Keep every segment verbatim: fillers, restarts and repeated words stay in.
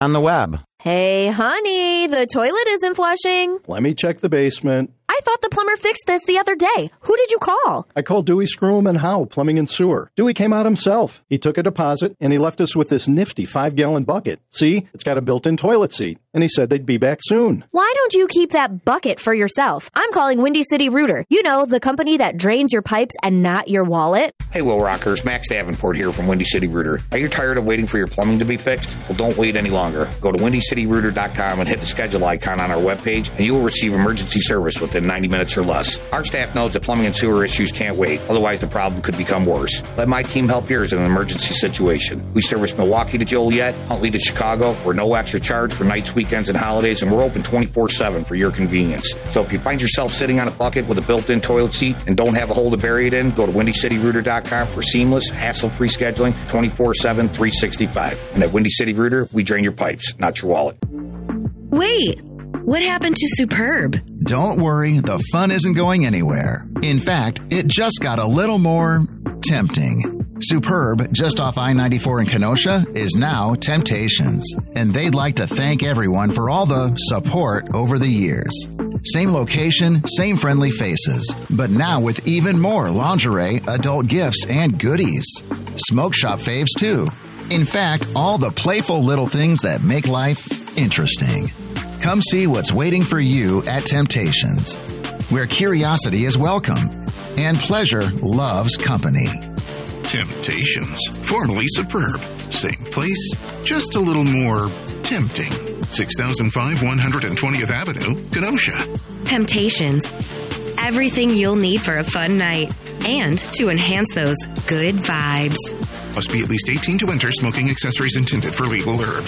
on the web. Hey, honey, the toilet isn't flushing. Let me check the basement. I thought the plumber fixed this the other day. Who did you call? I called Dewey Screw and Howe, Plumbing and Sewer. Dewey came out himself. He took a deposit, and he left us with this nifty five-gallon bucket. See? It's got a built-in toilet seat. And he said they'd be back soon. Why don't you keep that bucket for yourself? I'm calling Windy City Rooter. You know, the company that drains your pipes and not your wallet. Hey, Will Rockers. Max Davenport here from Windy City Rooter. Are you tired of waiting for your plumbing to be fixed? Well, don't wait any longer. Go to windy city rooter dot com and hit the schedule icon on our webpage, and you will receive emergency service within ninety minutes or less. Our staff knows that plumbing and sewer issues can't wait. Otherwise, the problem could become worse. Let my team help yours in an emergency situation. We service Milwaukee to Joliet, Huntley to Chicago. We're no extra charge for nights, weekends, and holidays, and we're open twenty-four seven for your convenience. So if you find yourself sitting on a bucket with a built-in toilet seat and don't have a hole to bury it in, go to windy city rooter dot com for seamless, hassle-free scheduling twenty-four seven, three sixty-five. And at Windy City Rooter, we drain your pipes, not your wallet. Wait, what happened to Superb? Don't worry, the fun isn't going anywhere. In fact, it just got a little more tempting. Superb, just off I ninety-four in Kenosha, is now Temptations. And they'd like to thank everyone for all the support over the years. Same location, same friendly faces, but now with even more lingerie, adult gifts, and goodies. Smoke shop faves, too. In fact, all the playful little things that make life interesting. Come see what's waiting for you at Temptations, where curiosity is welcome and pleasure loves company. Temptations, formerly Superb. Same place, just a little more tempting. six thousand five, one hundred twentieth Avenue, Kenosha. Temptations. Everything you'll need for a fun night and to enhance those good vibes. Must be at least eighteen to enter. Smoking accessories intended for legal herbs.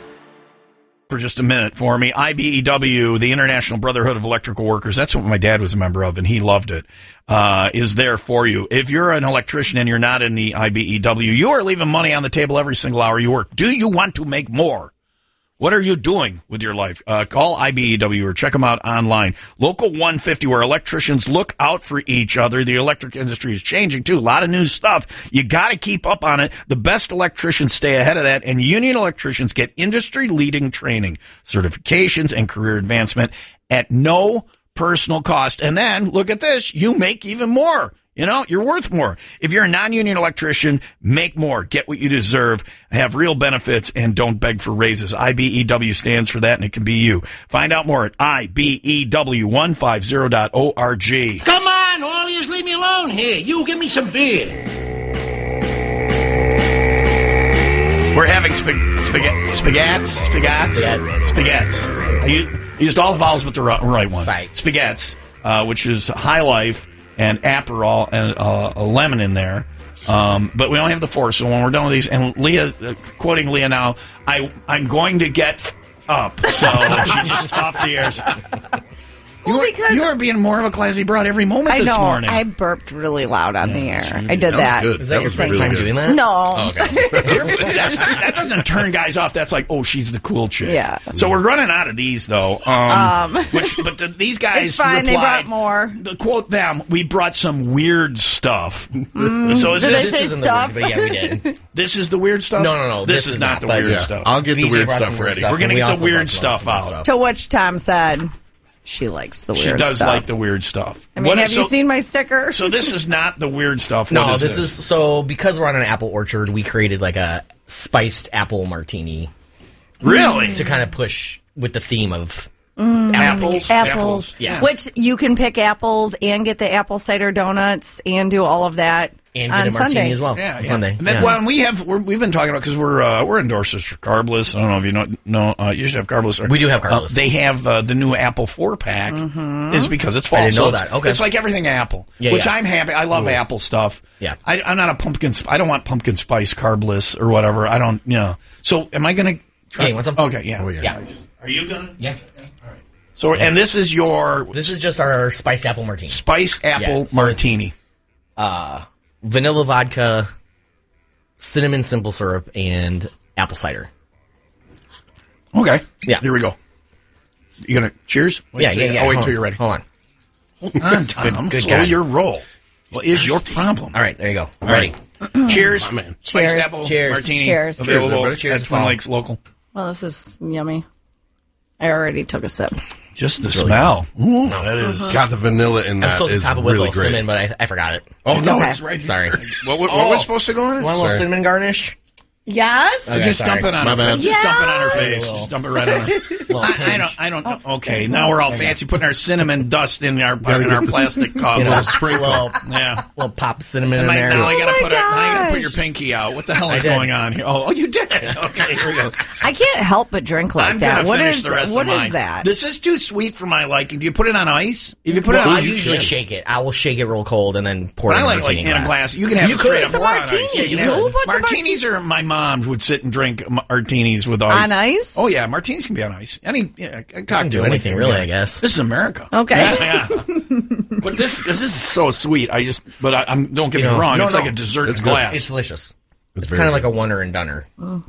For just a minute for me, I B E W, the International Brotherhood of Electrical Workers, that's what my dad was a member of, and he loved it, uh, is there for you. If you're an electrician and you're not in the I B E W, you are leaving money on the table every single hour you work. Do you want to make more? What are you doing with your life? Uh, call I B E W or check them out online. Local one fifty, where electricians look out for each other. The electric industry is changing, too. A lot of new stuff. You got to keep up on it. The best electricians stay ahead of that, and union electricians get industry-leading training, certifications, and career advancement at no personal cost. And then, look at this, you make even more. You know, you're worth more. If you're a non-union electrician, make more. Get what you deserve. Have real benefits and don't beg for raises. I B E W stands for that, and it can be you. Find out more at I B E W one fifty dot org. Come on, all of you, leave me alone here. You give me some beer. We're having spag- spaghetti, spagats, spagats, spagats. I used, I used all the vowels but the right, right one. Right. Spagats, uh, which is High Life and Aperol and uh, a lemon in there. Um, but we only have the four, so when we're done with these, and Leah, uh, quoting Leah now, I, I'm going to get up. So she just off the air. You, Well, were, because you are being more of a classy broad every moment I this know, morning. I burped really loud on the air. sure you I did. did That that. was good. Is that, that your first really time good. doing that? No. Oh, okay. That's, that doesn't turn guys off. That's like, oh, she's the cool chick. Yeah. So we're running out of these, though. Um, um which, but the, these guys It's fine. replied, They brought more. To quote them, we brought some weird stuff. Mm, so is did this, they say this stuff? Weird, but yeah, we did. This is the weird stuff? No, no, no. This, This is, is not, not, the but weird yeah. stuff. I'll get the V J weird brought stuff some weird ready. stuff, We're going to and we get the also weird brought some stuff weird out. stuff. To which Tom said she likes the weird She does stuff. like the weird stuff. I mean, What have is- you so, seen my sticker? So this is not the weird stuff. No, What is this, this is so because we're on an apple orchard, we created like a spiced apple martini. Really? To kind of push with the theme of Mm, apples. Apples. Yeah. Which you can pick apples and get the apple cider donuts and do all of that and on get a martini Sunday as well. Yeah, on yeah. Sunday. And then, yeah. well, we have we're, we've been talking about because we're uh, we're endorsers for Carbliss. I don't know if you know. No, uh, you should have Carbliss. Or, We do have Carbliss. Uh, they have uh, the new Apple four pack. Mm-hmm. Is because it's fall. I didn't so know it's, that. Okay. It's like everything Apple, Yeah, which yeah. I'm happy. I love Ooh. Apple stuff. Yeah. I, I'm not a pumpkin. sp- I don't want pumpkin spice Carbliss or whatever. I don't. You know. So am I going to try? Yeah, you want some? Okay. Yeah. Oh, yeah. Yeah. Are you gonna? Yeah. All right. So and this is your This is just our spiced apple martini. spice apple Yeah, so martini. Uh, vanilla vodka, cinnamon simple syrup, and apple cider. Okay. Yeah. Here we go. You gonna cheers? Wait yeah, till yeah, you- yeah. I'll wait Hold until on. you're ready. Hold on. Hold on, Tom. Good- good Slow guy. your roll. What is your problem? All right, there you go. All Ready. right. Cheers. Oh, man. Spiced Cheers. apple Cheers. martini. Cheers. Available Cheers, everybody. at Cheers, Twin Paul. Lakes local. Well, this is yummy. I already took a sip. Just the smell. Ooh, no, that is. Got the vanilla in that. I'm supposed is to top it with really a little great. cinnamon, but I, I forgot it. Oh, it's no, okay. it's right. Sorry. What, what, what was supposed to go on it? Want a little Sorry. cinnamon garnish? Yes. Okay, just sorry. dump it on My her bad. face. Just Yes. dump it on her face. Just dump it right on her. Little I, I pinch. don't. I don't know. Oh, Okay, now we're all fancy putting our cinnamon dust in our Gotta in our get the- plastic cup. You know, Little sprinkle. little, Yeah. little pop cinnamon And in I, there. now I gotta Oh put my our, now I gotta put gosh. your pinky out. What the hell is I did. going on here? Oh, oh, you did. Okay, here we go. I can't help but drink like I'm that. gonna What finish is the rest what of is mine. that? This is too sweet for my liking. Do you put it on ice? If you put it Well, on I ice, you usually can. shake it. I will shake it real cold and then pour But it I in a like like martini in a glass. glass. You can have You it straight could. up It's a pour on ice. martini. Yeah, you can Who have it. puts a martinis are my mom would sit and drink martinis with ice. On ice? Oh yeah, martinis can be on ice. Any yeah, a cocktail. do anything, yeah. really, I guess. This is America. Okay. Yeah. yeah. But this this is so sweet. I just but I, I'm don't get You me know, wrong. no, it's no. like a dessert It's in good. glass. It's delicious. It's, It's very kind of like good. a one or and doneer.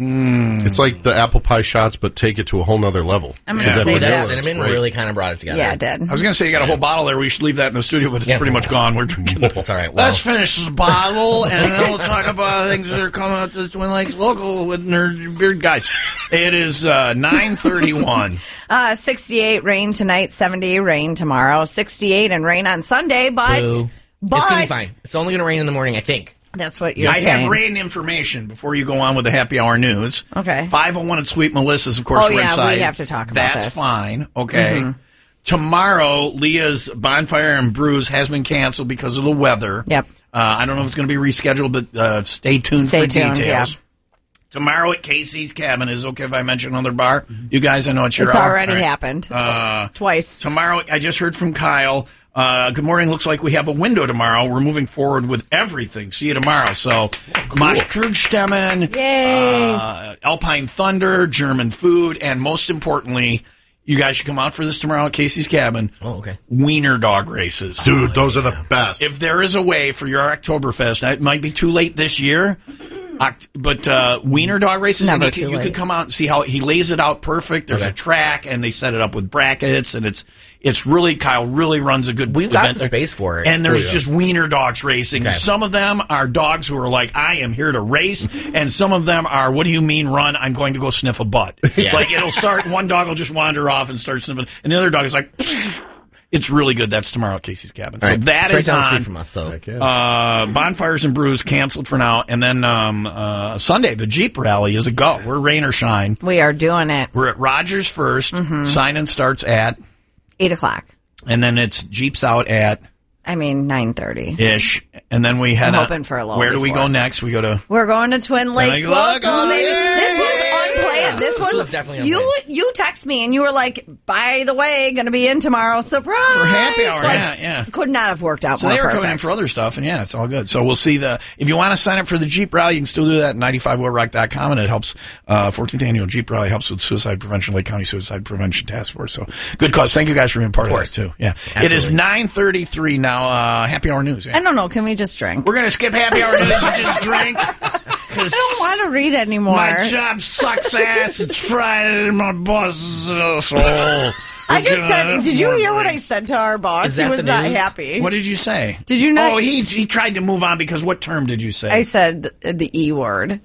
It's like the apple pie shots, but take it to a whole nother level. I'm Yeah. gonna That say But that that. cinnamon great. really kind of brought it together. Yeah, it did. I was going to say you got a whole bottle there. We should leave that in the studio, but it's Yeah. pretty much gone. We're drinking. It's all right. Well, Let's finish this bottle, and then we'll talk about things that are coming out to Twin Lakes local with Nerd Beard Guys. It is uh, nine thirty-one. Uh, sixty-eight rain tonight, seventy rain tomorrow, sixty-eight and rain on Sunday, but Boo. but it's gonna be fine. It's only gonna rain in the morning, I think. That's what you're I saying. have rain information before you go on with the happy hour news. Okay. five oh one at Sweet Melissa's, of course, Oh, we're yeah, inside. we have to talk about That's this. fine. Okay. Mm-hmm. Tomorrow, Leah's Bonfire and Brews has been canceled because of the weather. Yep. Uh, I don't know if it's going to be rescheduled, but uh, stay tuned Stay for tuned, details. yeah. Tomorrow at Casey's Cabin. Is it okay if I mention another bar? You guys, I know what you're It's all- already all right. happened. Uh, Twice. Tomorrow, I just heard from Kyle. Uh, good morning. Looks like we have a window tomorrow. We're moving forward with everything. See you tomorrow. So, Mosh Krugstemmen, Yay. uh, Alpine Thunder, German food, and most importantly, you guys should come out for this tomorrow at Casey's Cabin. Oh, okay. Wiener dog races. Dude, those are the best. If there is a way for your Oktoberfest, it might be too late this year, Oct- but uh, Wiener dog races, Never and too you, you late. could come out and see how he lays it out perfect. There's Okay. a track, and they set it up with brackets, and it's it's really Kyle really runs a good. We've got event the there. space for it. and there's Oh, yeah. just Wiener dogs racing. Okay. Some of them are dogs who are like, I am here to race, and some of them are, what do you mean run? I'm going to go sniff a butt. Yeah. Like it'll start, one dog will just wander off and start sniffing, and the other dog is like. It's really good. That's tomorrow at Casey's Cabin. All So right. that It's right is down the street on. from us. So Uh, Bonfires and Brews canceled for now, and then um, uh, Sunday the Jeep Rally is a go. We're rain or shine. We are doing it. We're at Rogers first. Mm-hmm. Sign-in starts at, Eight o'clock. and then it's Jeeps out at I mean, nine thirty. ish, and then we head I'm on- hoping for a little Where do we before. go next? We go to. We're going to Twin Lakes Twin Lakes local, local. baby. This was unplanned. This was, This was definitely you. unplanned. You text me and you were like, "By the way, going to be in tomorrow. Surprise!" For happy hour, Like, yeah, yeah. Could not have worked out So more they were perfect. coming in for other stuff, and yeah, it's all good. So we'll see the. If you want to sign up for the Jeep Rally, you can still do that at ninety-five will rock dot com, and it helps. Uh, fourteenth annual Jeep Rally helps with suicide prevention, Lake County Suicide Prevention Task Force. So good cause. Thank you guys for being part of, course. that too. Yeah, it is Absolutely. nine thirty-three now. Uh, happy hour news. Yeah. I don't know. Can we just drink? We're gonna skip happy hour news and just drink. I don't want to read anymore. My job sucks ass. It's Friday. My boss is soul. I just said. Did you hear what I said to our boss? Is He that was the not news? happy. What did you say? Did you not? Oh, he he tried to move on because what term did you say? I said the, the E word.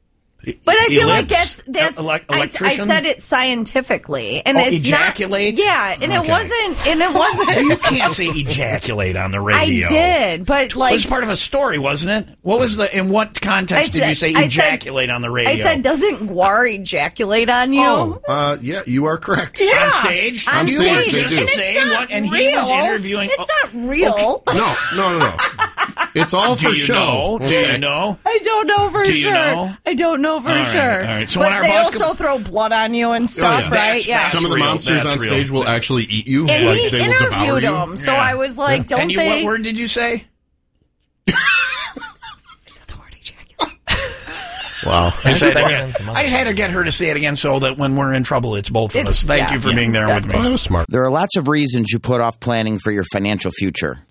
But I feel like Ellipse? that's that's E- elec- I, I electrician? said it scientifically, and Oh, it's ejaculate? not. Yeah, and Okay. it wasn't. And it You wasn't. can't say ejaculate on the I radio. did, but It like was part of a story, wasn't it? What was the? In what context I did you said- say I said- ejaculate on the radio? I said, doesn't Guar ejaculate on you? Oh, uh, yeah, you are correct. Yeah. on stage. On You stage, were they just do. And it's saying not what, and real. he was interviewing. It's oh, not real. No, no, no, no. It's all do for you show. know? Do Okay. you know? I don't know for Do you sure. know? I don't know for All right, sure. all right. So but when our they boss also com- throw blood on you and Oh, stuff, yeah. right? That's- yeah. that's Some of the real. monsters That's on real. stage will actually eat you. And like he they will devour interviewed you. him, so Yeah. I was like, "Don't and you, they?" what word did you say? I said the word ejaculate. Wow. I, said it better again. than some I others. just had to get her to say it again so that when we're in trouble, it's both of It's- us. Thank yeah, you for yeah, being it's there good. with Oh, that me. was smart. There are lots of reasons you put off planning for your financial future.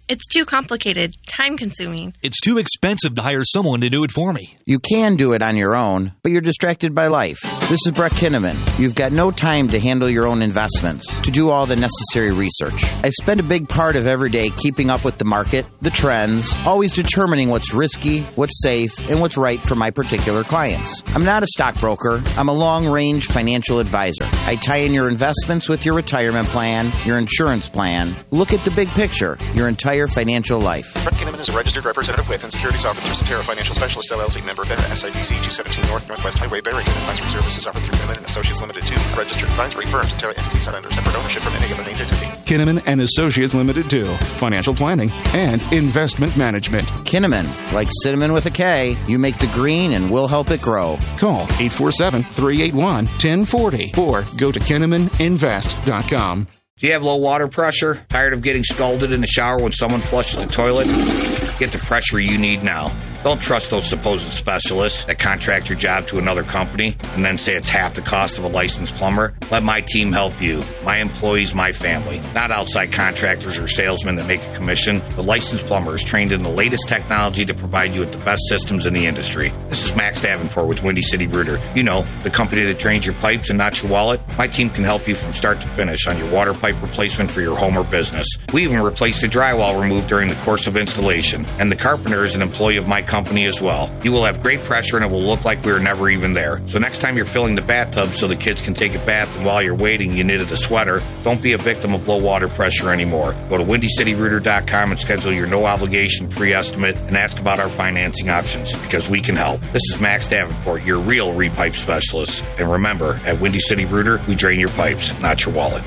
It's too complicated, time-consuming. It's too expensive to hire someone to do it for me. You can do it on your own, but you're distracted by life. This is Brett Kinnaman. You've got no time to handle your own investments, to do all the necessary research. I spend a big part of every day keeping up with the market, the trends, always determining what's risky, what's safe, and what's right for my particular clients. I'm not a stockbroker. I'm a long-range financial advisor. I tie in your investments with your retirement plan, your insurance plan. Look at the big picture, your entire financial life. Brett Kinnaman is a registered representative with and securities offered through Cetera Financial Specialist, L L C, member FINRA, S I P C two seventeen North Northwest Highway, Barrington. Advisory services offered through Kinnaman and Associates Limited, two registered advisory firms. Cetera entities not under separate ownership from any other named entity. Kinnaman and Associates Limited, two financial planning and investment management. Kinnaman, like cinnamon with a K, you make the green and we'll help it grow. Call eight four seven, three eight one, one zero four zero or go to kinnaman invest dot com. Do you have low water pressure? Tired of getting scalded in the shower when someone flushes the toilet? Get the pressure you need now. Don't trust those supposed specialists that contract your job to another company and then say it's half the cost of a licensed plumber. Let my team help you. My employees, my family. Not outside contractors or salesmen that make a commission. The licensed plumber is trained in the latest technology to provide you with the best systems in the industry. This is Max Davenport with Windy City Rooter. You know, the company that drains your pipes and not your wallet. My team can help you from start to finish on your water pipe replacement for your home or business. We even replaced the drywall removed during the course of installation. And the carpenter is an employee of my company as well. You will have great pressure and it will look like we were never even there. So next time you're filling the bathtub so the kids can take a bath and while you're waiting you knitted a sweater, don't be a victim of low water pressure anymore. Go to windy city rooter dot com and schedule your no obligation free estimate and ask about our financing options because we can help. This is Max Davenport, your real repipe specialist. And remember, at Windy City Rooter, we drain your pipes, not your wallet.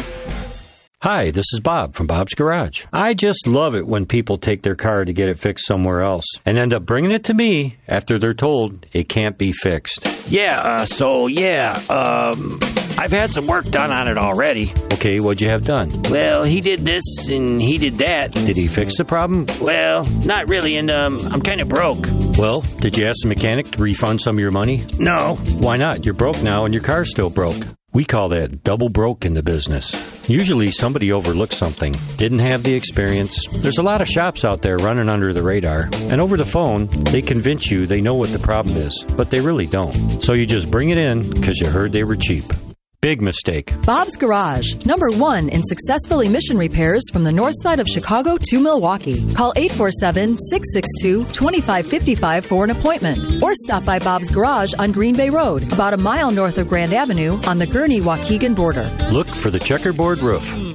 Hi, this is Bob from Bob's Garage. I just love it when people take their car to get it fixed somewhere else and end up bringing it to me after they're told it can't be fixed. Yeah, uh, so, yeah, um, I've had some work done on it already. Okay, what'd you have done? Well, he did this and he did that. Did he fix the problem? Well, not really, and um, I'm kind of broke. Well, did you ask the mechanic to refund some of your money? No. Why not? You're broke now and your car's still broke. We call that double broke in the business. Usually somebody overlooked something, didn't have the experience. There's a lot of shops out there running under the radar, and over the phone, they convince you they know what the problem is, but they really don't. So you just bring it in because you heard they were cheap. Big mistake. Bob's Garage, number one in successful emission repairs from the north side of Chicago to Milwaukee. Call eight four seven, six six two, two five five five for an appointment. Or stop by Bob's Garage on Green Bay Road, about a mile north of Grand Avenue on the Gurnee-Waukegan border. Look for the checkerboard roof.